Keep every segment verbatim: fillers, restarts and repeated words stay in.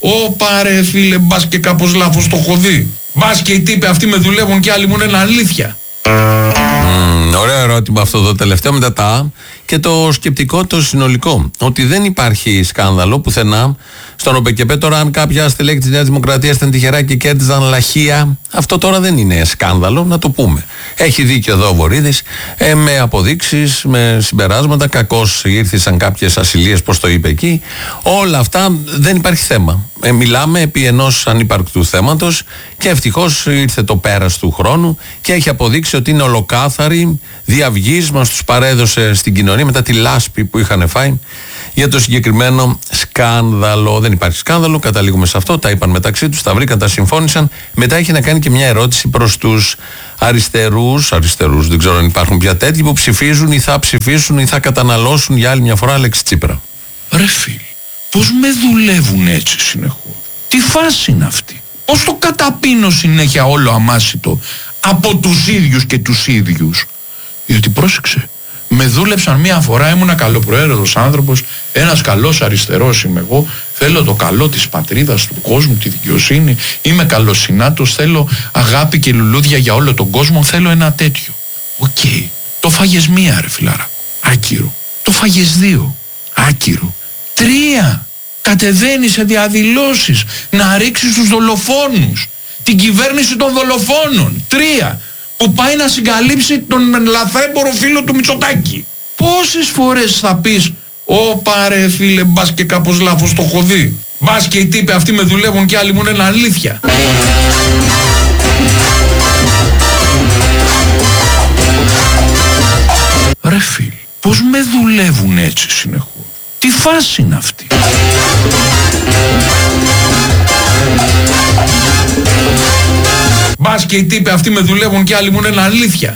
Ω πάρε φίλε, μπας και κάπως λάθος το έχω δει. Μπας και οι τύποι αυτοί με δουλεύουν και άλλοι μου είναι αλήθεια. Mm, ωραίο ερώτημα αυτό το τελευταίο, μετά τα και το σκεπτικό το συνολικό. Ότι δεν υπάρχει σκάνδαλο πουθενά στον ΟΠΕΚΕΠΕ. Τώρα, αν κάποια στελέχη της Νέας Δημοκρατίας ήταν τυχερά και κέρδιζαν λαχεία, αυτό τώρα δεν είναι σκάνδαλο, να το πούμε. Έχει δίκιο εδώ ο Βορίδης, ε, με αποδείξεις, με συμπεράσματα. Κακώς ήρθαν κάποιες ασυλίες, πώς το είπε εκεί. Όλα αυτά δεν υπάρχει θέμα. Ε, μιλάμε επί ενός ανύπαρκτου θέματος και ευτυχώς ήρθε το πέρας του χρόνου και έχει αποδείξει ότι είναι ολοκάθαρη, διαυγής, μας τους παρέδωσε στην κοινωνία μετά τη λάσπη που είχαν φάει για το συγκεκριμένο σκάνδαλο. Δεν υπάρχει σκάνδαλο, καταλήγουμε σε αυτό, τα είπαν μεταξύ τους, τα βρήκαν, τα συμφώνησαν. Μετά έχει να κάνει και μια ερώτηση προς τους αριστερούς, αριστερούς, δεν ξέρω αν υπάρχουν πια τέτοιοι, που ψηφίζουν ή θα ψηφίσουν ή θα καταναλώσουν για άλλη μια φορά Αλέξη Τσίπρα. Ρε φίλε, πώς με δουλεύουν έτσι συνεχώς? Τι φάση είναι αυτή? Πώς το καταπίνω συνέχεια όλο αμάσιτο από τους ίδιους και τους ίδιους? Γιατί πρόσεξε, με δούλεψαν μία φορά, ήμουν καλοπροαίρετος άνθρωπος, ένας καλός αριστερός είμαι εγώ, θέλω το καλό της πατρίδας, του κόσμου, τη δικαιοσύνη, είμαι καλοσυνάτος, θέλω αγάπη και λουλούδια για όλο τον κόσμο, θέλω ένα τέτοιο. Οκ, okay. Το φάγες μία ρε φιλάρα, άκυρο. Το φάγες δύο, άκυρο. Τρία, κατεβαίνει σε διαδηλώσεις να ρίξεις τους δολοφόνους, την κυβέρνηση των δολοφόνων. Τρία, που πάει να συγκαλύψει τον λαθρέμπορο φίλο του Μητσοτάκη. Πόσες φορές θα πεις, ω πάρε φίλε, μπας και κάπως λάθος το έχω δει. Μπας και οι τύποι αυτοί με δουλεύουν και άλλοι μου είναι αλήθεια. Ρε φίλε, πώς με δουλεύουν έτσι συνεχώς? Τι φάση είναι αυτή? Μπας και οι τύποι αυτοί με δουλεύουν και άλλοι μου είναι αλήθεια.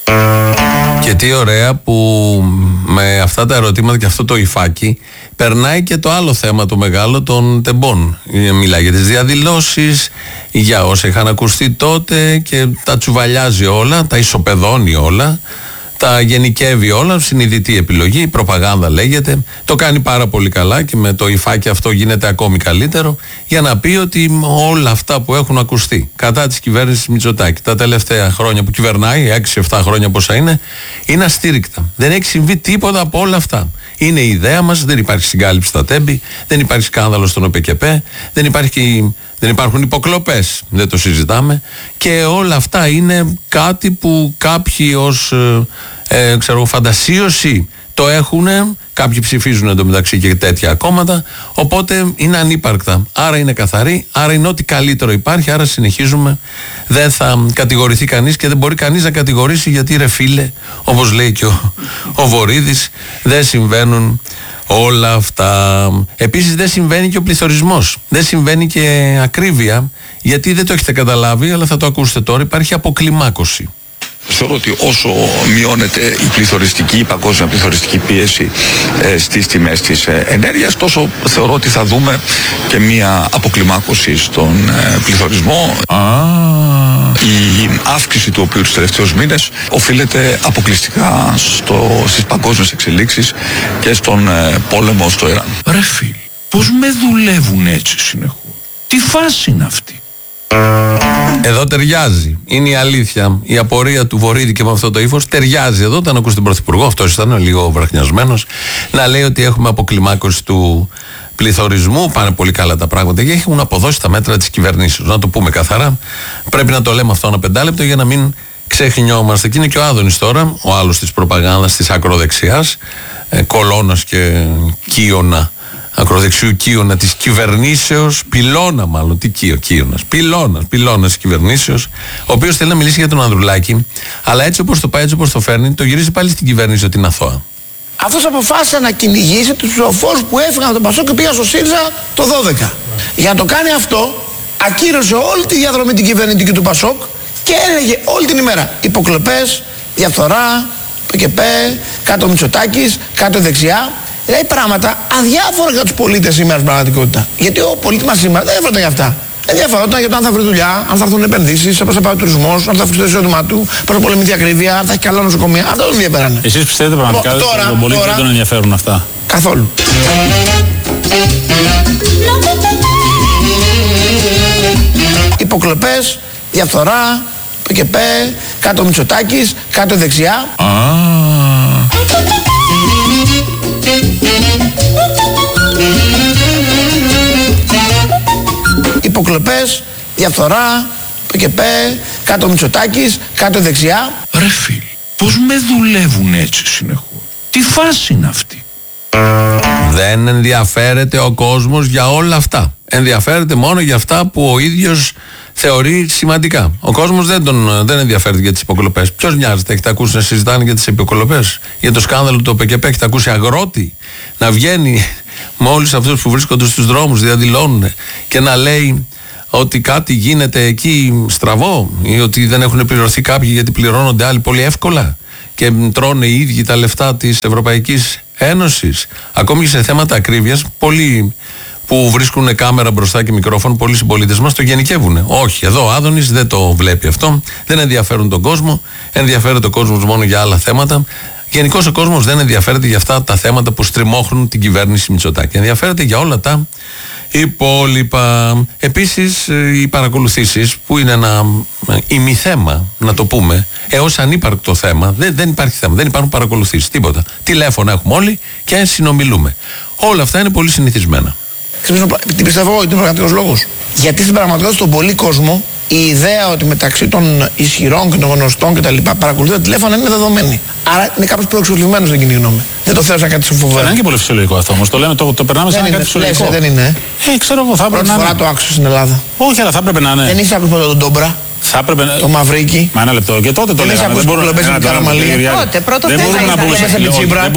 Και τι ωραία που με αυτά τα ερωτήματα και αυτό το υφάκι περνάει και το άλλο θέμα το μεγάλο των τεμπών. Μιλάει για τις διαδηλώσεις, για όσα είχαν ακουστεί τότε και τα τσουβαλιάζει όλα, τα ισοπεδώνει όλα, τα γενικεύει όλα, συνειδητή επιλογή, η προπαγάνδα λέγεται, το κάνει πάρα πολύ καλά και με το υφάκι αυτό γίνεται ακόμη καλύτερο, για να πει ότι όλα αυτά που έχουν ακουστεί κατά της κυβέρνησης Μητσοτάκη τα τελευταία χρόνια που κυβερνάει, έξι εφτά χρόνια πόσα είναι, είναι αστήρικτα. Δεν έχει συμβεί τίποτα από όλα αυτά. Είναι η ιδέα μας, δεν υπάρχει συγκάλυψη στα τέμπη, δεν υπάρχει σκάνδαλο στον ΟΠΕΚΕΠΕ, δεν, υπάρχει, δεν υπάρχουν υποκλοπές, δεν το συζητάμε, και όλα αυτά είναι κάτι που κάποιοι ως ε, ξέρω, φαντασίωση το έχουν, κάποιοι ψηφίζουν εντωμεταξύ και τέτοια κόμματα, οπότε είναι ανύπαρκτα. Άρα είναι καθαρή, άρα είναι ό,τι καλύτερο υπάρχει, άρα συνεχίζουμε. Δεν θα κατηγορηθεί κανείς και δεν μπορεί κανείς να κατηγορήσει, γιατί ρε φίλε, όπως λέει και ο, ο Βορίδης, δεν συμβαίνουν όλα αυτά. Επίσης δεν συμβαίνει και ο πληθωρισμός, δεν συμβαίνει και ακρίβεια, γιατί δεν το έχετε καταλάβει, αλλά θα το ακούσετε τώρα, υπάρχει αποκλιμάκωση. Θεωρώ ότι όσο μειώνεται η πληθωριστική, η παγκόσμια πληθωριστική πίεση ε, στις τιμές της ε, ενέργειας, τόσο θεωρώ ότι θα δούμε και μία αποκλιμάκωση στον ε, πληθωρισμό. Ah. Η αύξηση του οποίου τους τελευταίους μήνες οφείλεται αποκλειστικά στο, στις παγκόσμιες εξελίξεις και στον ε, πόλεμο στο Ιράν. Ρε φίλε, πώς με δουλεύουν έτσι συνεχώς? Τι φάση είναι αυτή? Εδώ ταιριάζει. Είναι η αλήθεια. Η απορία του Βορίδη και με αυτό το ύφος ταιριάζει εδώ. Όταν ακούσει τον Πρωθυπουργό, αυτός ήταν λίγο βραχνιασμένος, να λέει ότι έχουμε αποκλιμάκωση του πληθωρισμού. Πάνε πολύ καλά τα πράγματα και έχουν αποδώσει τα μέτρα της κυβερνήσεως. Να το πούμε καθαρά. Πρέπει να το λέμε αυτό ένα πεντάλεπτο για να μην ξεχνιόμαστε. Και είναι και ο Άδωνης τώρα, ο άλλος της προπαγάνδας της ακροδεξιάς, ε, κολώνας και κύωνα. Ακροδεξιού κύωνα της κυβερνήσεως, πυλώνα μάλλον, τι κύο, κύωνας, πυλώνας, πυλώνας της κυβερνήσεως, ο οποίος θέλει να μιλήσει για τον Ανδρουλάκη, αλλά έτσι όπως το πάει, έτσι όπως το φέρνει, το γυρίζει πάλι στην κυβέρνηση ότι είναι αθώα. Αυτός αποφάσισε να κυνηγήσει τους ψηφοφόρους που έφυγαν από τον Πασόκ και πήγαν στο ΣΥΡΙΖΑ το δώδεκα. Για να το κάνει αυτό, ακύρωσε όλη τη διαδρομή την κυβερνητική του Πασόκ και έλεγε όλη την ημέρα υποκλοπές, διαφθορά, ΠΚΠ, κάτω Μητσοτάκης, κάτω δεξιά. Δηλαδή πράγματα αδιάφορα για τους πολίτες σήμερα στην πραγματικότητα. Γιατί ο πολίτης μας σήμερα δεν ενδιαφέρονταν για αυτά. Ενδιαφέρονταν για το αν θα βρει δουλειά, αν θα έρθουν επενδύσεις, πώς θα πάει ο τουρισμός, αν θα αυξηθεί το εισόδημά του, πώς θα πολεμηθεί η ακρίβεια, αν θα έχει καλά νοσοκομεία. Αυτό δεν ενδιαφέρανε. Εσείς πιστεύετε πραγματικά ότι τον πολίτη δεν τον ενδιαφέρουν αυτά? Καθόλου. Υποκλοπές, διαφθορά, ΠΚΠ, κάτω Μητσοτάκης, κάτω δεξιά. Υποκλοπές, διαφθορά, ΠΚΠ, κάτω Μητσοτάκης, κάτω δεξιά. Ρε φίλ, πώς με δουλεύουν έτσι συνεχώς? Τι φάση είναι αυτή? Δεν ενδιαφέρεται ο κόσμος για όλα αυτά. Ενδιαφέρεται μόνο για αυτά που ο ίδιος θεωρεί σημαντικά. Ο κόσμος δεν, τον, δεν ενδιαφέρεται για τις υποκλοπές. Ποιος νοιάζεται? Έχετε ακούσει να συζητάνε για τις υποκλοπές? Για το σκάνδαλο του ΠΚΠ έχετε ακούσει αγρότη να βγαίνει με όλους αυτούς που βρίσκονται στους δρόμους, διαδηλώνουν και να λέει ότι κάτι γίνεται εκεί στραβό ή ότι δεν έχουν πληρωθεί κάποιοι γιατί πληρώνονται άλλοι πολύ εύκολα και τρώνε οι ίδιοι τα λεφτά της Ευρωπαϊκής Ένωσης? Ακόμη και σε θέματα ακρίβειας, πολλοί που βρίσκουν κάμερα μπροστά και μικρόφωνο, πολλοί συμπολίτες μας το γενικεύουν. Όχι, εδώ ο Άδωνης δεν το βλέπει αυτό, δεν ενδιαφέρουν τον κόσμο, ενδιαφέρεται ο κόσμος μόνο για άλλα θέματα. Γενικώς ο κόσμος δεν ενδιαφέρεται για αυτά τα θέματα που στριμώχνουν την κυβέρνηση Μητσοτάκη. Ενδιαφέρεται για όλα τα υπόλοιπα. Επίσης, οι παρακολουθήσεις, που είναι ένα ημιθέμα, να το πούμε, έως ανύπαρκτο θέμα, δεν, δεν υπάρχει θέμα, δεν υπάρχουν παρακολουθήσεις, τίποτα. Τηλέφωνα έχουμε όλοι και συνομιλούμε. Όλα αυτά είναι πολύ συνηθισμένα. Τι πιστεύω ότι είναι πραγματικός λόγος? Γιατί στην πραγματικότητα στον πολύ κόσμο η ιδέα ότι μεταξύ των ισχυρών και των γνωστών κτλ. Παρακολουθεί τα τηλέφωνα είναι δεδομένη. Άρα είναι κάπως προεξοφλημένος στην κοινή γνώμη. Δεν το θέλω σαν κάτι φοβερό. Δεν είναι και πολύ φυσιολογικό αυτό όμως. Το λέμε, το, το περνάμε σαν κάτι φυσιολογικό. Δεν είναι. Ε, ξέρω εγώ, θα έπρεπε να είναι. Πρώτη φορά το άκουσα στην Ελλάδα. Όχι, αλλά θα έπρεπε να είναι. Δεν είσαι ακούσει ποτέ τον Ντόμπρα? Θα έπρεπε να. Το Μαυρίκι. Μα ένα λεπτό. Και τότε το λέγαμε. Δεν μπορούμε να πούμε. Δεν μπορούμε να πούμε.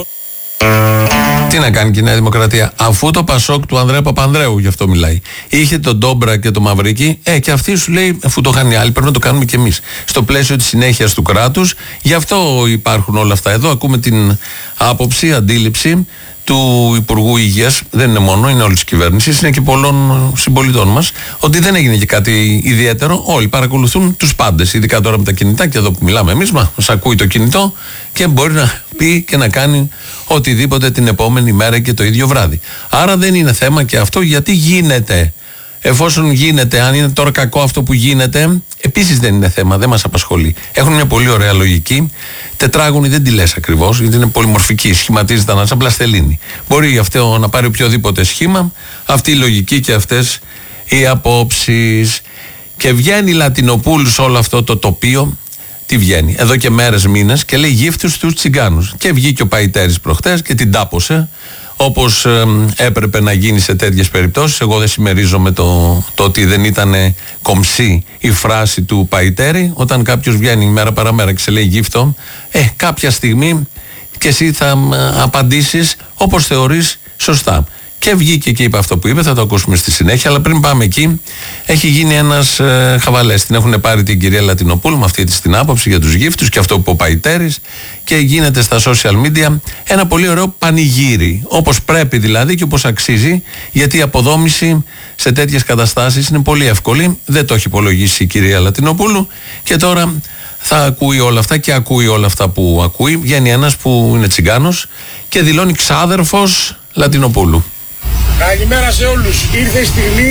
Τι να κάνει και η Νέα Δημοκρατία, αφού το Πασόκ του Ανδρέα Παπανδρέου, γι' αυτό μιλάει, είχε τον Ντόμπρα και τον Μαυρίκη, ε, και αυτή σου λέει, αφού το είχαν οι άλλοι, πρέπει να το κάνουμε κι εμείς. Στο πλαίσιο της συνέχειας του κράτους, γι' αυτό υπάρχουν όλα αυτά. Εδώ ακούμε την άποψη, αντίληψη του Υπουργού Υγείας, δεν είναι μόνο, είναι όλη τη κυβέρνηση, είναι και πολλών συμπολιτών μας, ότι δεν έγινε και κάτι ιδιαίτερο. Όλοι παρακολουθούν τους πάντες, ειδικά τώρα με τα κινητά, και εδώ που μιλάμε εμείς, μα μας ακούει το κινητό και μπορεί να πει και να κάνει οτιδήποτε την επόμενη μέρα και το ίδιο βράδυ. Άρα δεν είναι θέμα και αυτό, γιατί γίνεται. Εφόσον γίνεται, αν είναι τώρα κακό αυτό που γίνεται, επίσης δεν είναι θέμα, δεν μας απασχολεί. Έχουν μια πολύ ωραία λογική. Τετράγωνη δεν τη λες ακριβώς, γιατί είναι πολυμορφική. Σχηματίζεται ένα σαν πλαστελίνη. Μπορεί αυτό να πάρει οποιοδήποτε σχήμα, αυτή η λογική και αυτές οι απόψεις. Και βγαίνει η Λατινοπούλου σε όλο αυτό το τοπίο. Τι βγαίνει, εδώ και μέρες, μήνες, και λέει γύφτους στους τσιγκάνους. Και βγήκε ο Παϊτέρης προχτές και την τάπωσε, όπως ε, έπρεπε να γίνει σε τέτοιες περιπτώσεις. Εγώ δεν συμμερίζομαι το, το ότι δεν ήταν κομψή η φράση του Παϊτέρη. Όταν κάποιος βγαίνει μέρα παραμέρα και σε λέει γύφτο, ε, κάποια στιγμή και εσύ θα ε, απαντήσεις όπως θεωρείς σωστά. Και βγήκε και είπε αυτό που είπε, θα το ακούσουμε στη συνέχεια. Αλλά πριν πάμε εκεί, έχει γίνει ένας ε, χαβαλές. Την έχουν πάρει την κυρία Λατινοπούλου με αυτή την άποψη για τους γύφτους και αυτό που ο Παϊτέρης, και γίνεται στα social media ένα πολύ ωραίο πανηγύρι. Όπως πρέπει δηλαδή και όπως αξίζει, γιατί η αποδόμηση σε τέτοιες καταστάσεις είναι πολύ εύκολη. Δεν το έχει υπολογίσει η κυρία Λατινοπούλου και τώρα θα ακούει όλα αυτά και ακούει όλα αυτά που ακούει. Βγαίνει ένας που είναι τσιγκάνος και δηλώνει ξάδερφος Λατινοπούλου. Καλημέρα σε όλους. Ήρθε η στιγμή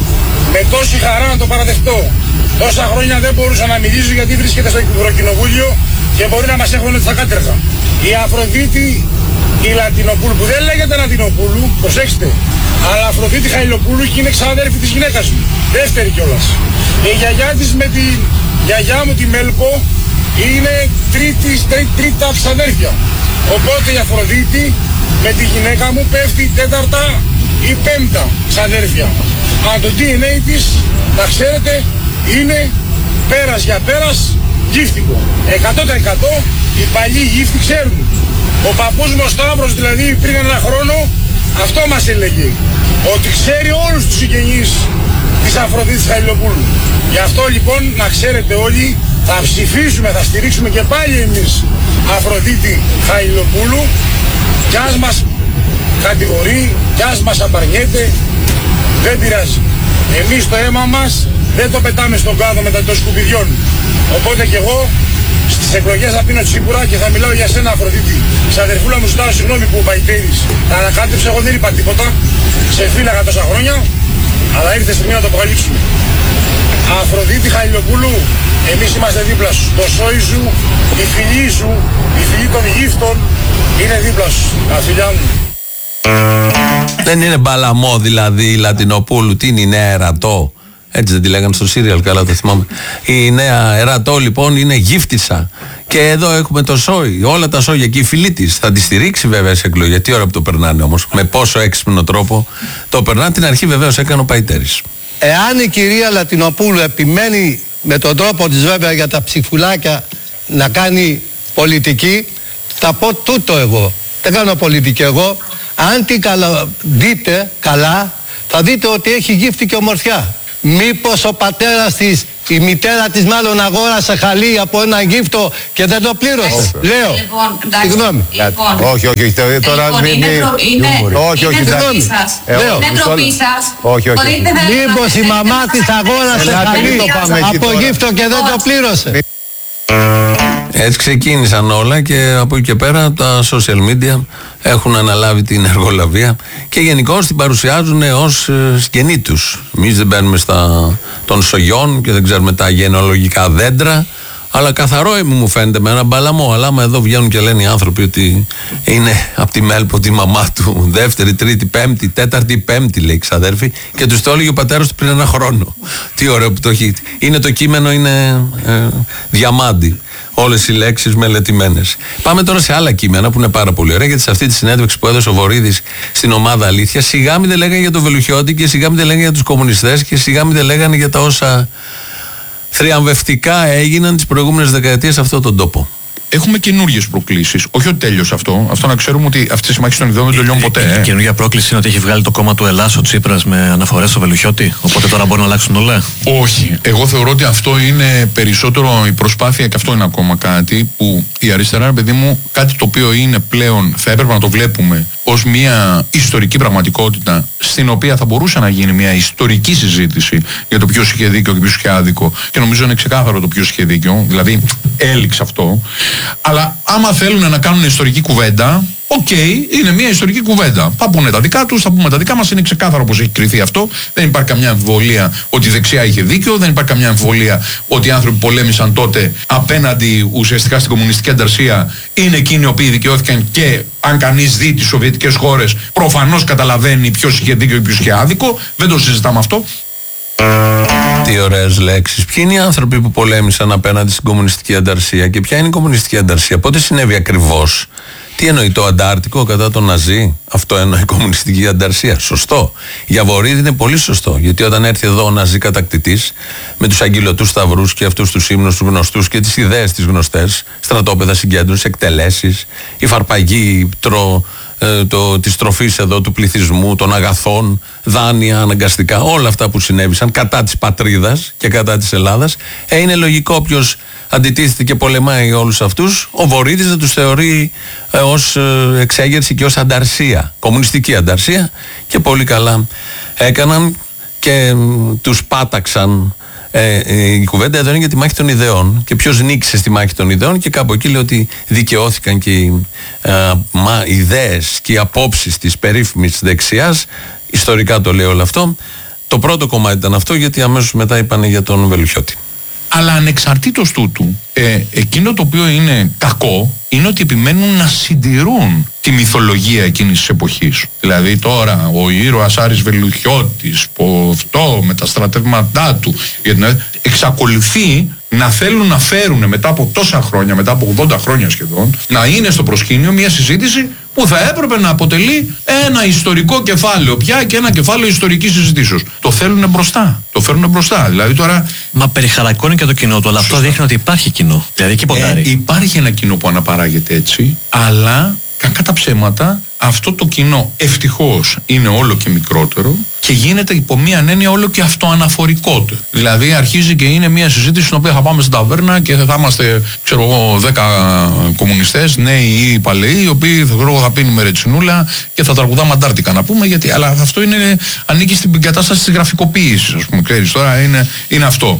με τόση χαρά να το παραδεχτώ. Τόσα χρόνια δεν μπορούσα να μιλήσω γιατί βρίσκεται στο Ευρωκοινοβούλιο και μπορεί να μας έχουν στα κάτεργα. Η Αφροδίτη, η Λατινοπούλου, που δεν λέγεται Λατινοπούλου, προσέξτε, αλλά Αφροδίτη Χαϊλοπούλου και είναι ξάδερφη της γυναίκας μου. Δεύτερη κιόλας. Η γιαγιά της με τη γιαγιά μου τη Μέλκο είναι τρίτη, τρί, τρίτα ξαδέρφια. Οπότε η Αφροδίτη με τη γυναίκα μου πέφτει τέταρτα ή πέμπτα ξαδέρφια. Αν το ντι εν έι της, να ξέρετε, είναι πέρας για πέρας γύφτικο. εκατό τοις εκατό οι παλιοί γύφτοι ξέρουν. Ο παππούς μου ο Σταύρος δηλαδή πριν ένα χρόνο αυτό μας έλεγε. Ότι ξέρει όλους τους συγγενείς της Αφροδίτης Χαϊλοπούλου. Γι' αυτό λοιπόν να ξέρετε όλοι, θα ψηφίσουμε, θα στηρίξουμε και πάλι εμείς Αφροδίτη Χαϊλοπούλου, κι ας μας κατηγορεί, κι ας μας απαρνιέται, δεν πειράζει. Εμείς το αίμα μας δεν το πετάμε στον κάδο μετά των σκουπιδιών. Οπότε κι εγώ στις εκλογές θα πίνω τσίπουρα και θα μιλάω για σένα Αφροδίτη. Ξαδερφούλα μου ζητάω συγγνώμη που ο Παϊτέρης τα ανακάτεψε, εγώ δεν είπα τίποτα. Σε φύλαγα τόσα χρόνια, αλλά ήρθε η στιγμή να το αποκαλύψουμε. Αφροδίτη Χαλιλοπούλου, εμείς είμαστε δίπλα σου. Το σόι σου, η φιλή σου, η φιλή των γύφτων είναι δίπλα σου. Τα φιλιά μου. Δεν είναι μπαλαμό δηλαδή η Λατινοπούλου, τι είναι η νέα Ερατό. Έτσι δεν τη λέγανε στο σύριαλ, καλά το θυμάμαι. Η νέα Ερατό λοιπόν είναι γύφτισσα. Και εδώ έχουμε το σόι, όλα τα σόγια και η φιλή τη. Θα τη στηρίξει βέβαια σε εκλογές. Τι ώρα που το περνάνε όμως, με πόσο έξυπνο τρόπο το περνάνε. Την αρχή βεβαίως έκανε ο Παϊτέρης. Εάν η κυρία Λατινοπούλου επιμένει με τον τρόπο της βέβαια για τα ψηφουλάκια να κάνει πολιτική, θα πω τούτο εγώ. Δεν κάνω πολιτική εγώ. Αν την καλα... δείτε καλά, θα δείτε ότι έχει γύφτη και ομορφιά. Μήπως ο πατέρας της, η μητέρα της μάλλον αγόρασε χαλί από ένα γύφτο και δεν το πλήρωσε. Λέω. Λοιπόν, εντάξει. Συγγνώμη. Λοιπόν, όχι, όχι, τώρα λοιπόν, μην... είναι, προ... είναι, όχι, όχι, είναι ντροπή σας. Λέω. Είναι ντροπή σας. Όχι, όχι. όχι. Μήπως η μαμά της αγόρασε χαλί από γύφτο και δεν το πλήρωσε. Έτσι ξεκίνησαν όλα και από εκεί και πέρα τα social media έχουν αναλάβει την εργολαβία και γενικώς την παρουσιάζουν ως σκηνή τους. Εμείς δεν μπαίνουμε στα των σογιών και δεν ξέρουμε τα γενεολογικά δέντρα, αλλά καθαρό μου φαίνεται με ένα μπαλαμό. Αλλά άμα εδώ βγαίνουν και λένε οι άνθρωποι ότι είναι από τη Μέλπο τη μαμά του, δεύτερη, τρίτη, πέμπτη, τέταρτη, πέμπτη, λέει ξαδέρφη, και τους το έλεγε ο πατέρας του πριν ένα χρόνο. Τι ωραίο που το έχει. Είναι το κείμενο, είναι ε, διαμάντι. Όλες οι λέξεις μελετημένες. Πάμε τώρα σε άλλα κείμενα που είναι πάρα πολύ ωραία, γιατί σε αυτή τη συνέντευξη που έδωσε ο Βορίδης στην ομάδα Αλήθεια, σιγά μην δεν λέγανε για το Βελουχιώτη και σιγά μην δεν λέγανε για τους κομμουνιστές και σιγά μην δεν λέγανε για τα όσα θριαμβευτικά έγιναν τις προηγούμενες δεκαετίες σε αυτόν τον τόπο. Έχουμε καινούριες προκλήσεις. Όχι ότι τέλειωσε αυτό. Αυτό να ξέρουμε ότι αυτή η συμμάχη των ιδεών δεν τελειώνει ποτέ. Η, η, η καινούργια πρόκληση είναι ότι έχει βγάλει το κόμμα του Ελλάς ο Τσίπρας με αναφορές στο Βελουχιώτη. Οπότε τώρα μπορούν να αλλάξουν όλα. Όχι. Εγώ θεωρώ ότι αυτό είναι περισσότερο η προσπάθεια, και αυτό είναι ακόμα κάτι που η αριστερά, παιδί μου, κάτι το οποίο είναι πλέον, θα έπρεπε να το βλέπουμε ως μια ιστορική πραγματικότητα, στην οποία θα μπορούσε να γίνει μια ιστορική συζήτηση για το ποιος είχε δίκιο και ποιος είχε άδικο. Και νομίζω είναι ξεκάθαρο το ποιος είχε δίκιο. Δηλαδή, έληξε αυτό. Αλλά άμα θέλουν να κάνουν ιστορική κουβέντα, οκ, okay, είναι μια ιστορική κουβέντα. Θα πούνε τα δικά τους, θα πούμε τα δικά μας. Είναι ξεκάθαρο πως έχει κριθεί αυτό. Δεν υπάρχει καμιά αμφιβολία ότι η δεξιά είχε δίκιο. Δεν υπάρχει καμιά αμφιβολία ότι οι άνθρωποι που πολέμησαν τότε απέναντι ουσιαστικά στην κομμουνιστική ανταρσία είναι εκείνοι οι οποίοι δικαιώθηκαν. Και αν κανείς δει τις σοβιετικές χώρες, προφανώς καταλαβαίνει ποιος είχε δίκιο και ποιος είχε άδικο. Δεν το συζητάμε αυτό. Τι ωραίες λέξεις. Ποιοι είναι οι άνθρωποι που πολέμησαν απέναντι στην κομμουνιστική ανταρσία και ποια είναι η κομμουνιστική ανταρσία, πότε συνέβη ακριβώς? Τι εννοεί το Αντάρτικο κατά τον Ναζί? Αυτό εννοεί η κομμουνιστική ανταρσία. Σωστό. Για Βορίδη είναι πολύ σωστό. Γιατί όταν έρθει εδώ ο Ναζί κατακτητής με τους αγγυλωτούς σταυρούς και αυτούς τους ύμνους τους γνωστούς και τις ιδέες τις γνωστές, στρατόπεδα συγκέντρωσης, εκτελέσεις, η φαρπαγή τρο, ε, το, της τροφής εδώ του πληθυσμού, των αγαθών, δάνεια αναγκαστικά, όλα αυτά που συνέβησαν κατά της πατρίδας και κατά της Ελλάδας, ε, είναι λογικό όποιος αντιτίθεται και πολεμάει όλους αυτούς, ο Βορίδης δεν τους θεωρεί ε, ως ε, εξέγερση και ως ανταρσία, κομμουνιστική ανταρσία, και πολύ καλά έκαναν και ε, τους πάταξαν. Ε, ε, η κουβέντα εδώ είναι για τη μάχη των ιδεών και ποιος νίκησε στη μάχη των ιδεών, και κάπου εκεί λέει ότι δικαιώθηκαν και οι ε, μα, ιδέες και οι απόψεις της περίφημης δεξιάς. Ιστορικά το λέει όλο αυτό. Το πρώτο κομμάτι ήταν αυτό, γιατί αμέσως μετά είπαν για τον Βελουχιώτη. Αλλά ανεξαρτήτως τούτου, ε, εκείνο το οποίο είναι κακό είναι ότι επιμένουν να συντηρούν τη μυθολογία εκείνης της εποχής. Δηλαδή τώρα ο ήρωας Άρης Βελουχιώτης, που αυτό με τα στρατεύματά του, γιατί εξακολουθεί να θέλουν να φέρουν μετά από τόσα χρόνια, μετά από ογδόντα χρόνια σχεδόν, να είναι στο προσκήνιο μια συζήτηση που θα έπρεπε να αποτελεί ένα ιστορικό κεφάλαιο πια και ένα κεφάλαιο ιστορικής συζητήσεως. Το θέλουν μπροστά. Το φέρνουν μπροστά. Δηλαδή τώρα. Μα περιχαρακώνει και το κοινό του, αλλά αυτό δείχνει ότι υπάρχει κοινό. Δηλαδή εκεί ποντάρει. Ε, υπάρχει ένα κοινό που αναπαράγεται έτσι, αλλά κακά τα ψέματα, αυτό το κοινό ευτυχώς είναι όλο και μικρότερο και γίνεται υπό μία έννοια όλο και αυτοαναφορικότερο. Δηλαδή αρχίζει και είναι μία συζήτηση στην οποία θα πάμε στην ταβέρνα και θα είμαστε, ξέρω εγώ, δέκα κομμουνιστές, νέοι ή παλαιοί, οι οποίοι θα, θα πίνουμε ρετσινούλα και θα τραγουδάμε Αντάρτικα, να πούμε, γιατί, αλλά αυτό είναι, ανήκει στην κατάσταση της γραφικοποίησης, ας πούμε, ξέρεις, τώρα είναι, είναι αυτό.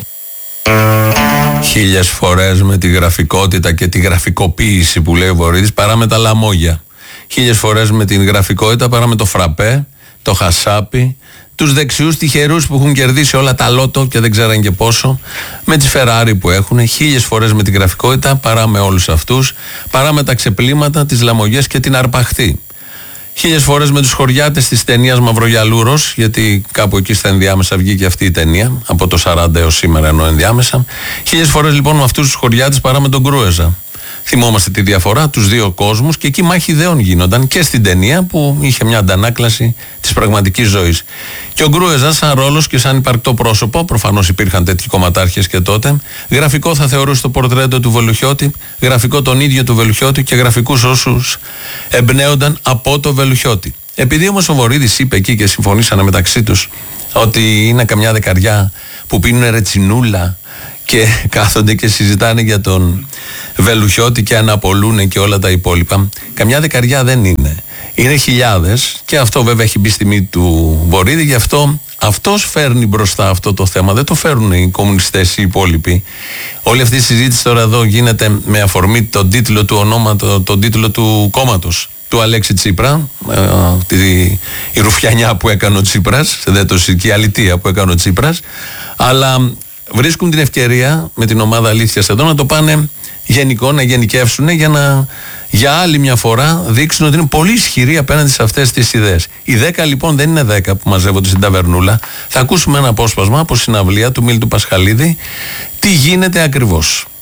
Χίλιες φορές με τη γραφικότητα και τη γραφικοποίηση που λέει ο Βορίδης παρά με τα λαμόγια. Χίλιες φορές με την γραφικότητα παρά με το φραπέ, το χασάπι, τους δεξιούς τυχερούς που έχουν κερδίσει όλα τα λότο και δεν ξέραν και πόσο, με τις Ferrari που έχουν, χίλιες φορές με την γραφικότητα παρά με όλους αυτούς, παρά με τα ξεπλήματα, τις λαμογιές και την αρπαχτή. Χίλιες φορές με τους χωριάτες της ταινίας Μαυρογιαλούρος, γιατί κάπου εκεί στα ενδιάμεσα βγήκε αυτή η ταινία, από το σαράντα έως σήμερα ενώ ενδιάμεσα. Χίλιες φορές λοιπόν με αυτούς τους χωριάτες παρά με τον Κρούεζα. Θυμόμαστε τη διαφορά, τους δύο κόσμους, και εκεί μάχη ιδεών γίνονταν και στην ταινία που είχε μια αντανάκλαση της πραγματικής ζωής. Και ο Γκρούεζα, σαν ρόλος και σαν υπαρκτό πρόσωπο, προφανώς υπήρχαν τέτοιοι κομματάρχες και τότε, γραφικό θα θεωρούσε το πορτρέτο του Βελουχιώτη, γραφικό τον ίδιο του Βελουχιώτη και γραφικούς όσους εμπνέονταν από το Βελουχιώτη. Επειδή όμως ο Βορίδης είπε εκεί και συμφωνήσανε μεταξύ τους ότι είναι καμιά δεκαριά που πίνουν ρετσινούλα και κάθονται και συζητάνε για τον Βελουχιώτη και αναπολούν και όλα τα υπόλοιπα. Καμιά δεκαριά δεν είναι. Είναι χιλιάδες, και αυτό βέβαια έχει μπει στη μύτη του Βορίδη, γι' αυτό αυτός φέρνει μπροστά αυτό το θέμα. Δεν το φέρνουν οι κομμουνιστές οι υπόλοιποι. Όλη αυτή η συζήτηση τώρα εδώ γίνεται με αφορμή τον τίτλο του ονόματο, τον τίτλο του κόμματος του Αλέξη Τσίπρα, ε, τη, η ρουφιανιά που έκανε ο Τσίπρας, και η αλητεία που έκανε ο Τσίπρας, αλλά βρίσκουν την ευκαιρία με την ομάδα Αλήθειας εδώ να το πάνε γενικό, να γενικεύσουν για να για άλλη μια φορά δείξουν ότι είναι πολύ ισχυροί απέναντι σε αυτές τις ιδέες. Οι δέκα λοιπόν δεν είναι δέκα που μαζεύονται στην ταβερνούλα. Θα ακούσουμε ένα απόσπασμα από συναυλία του Μίλτου Πασχαλίδη. Τι γίνεται ακριβώς.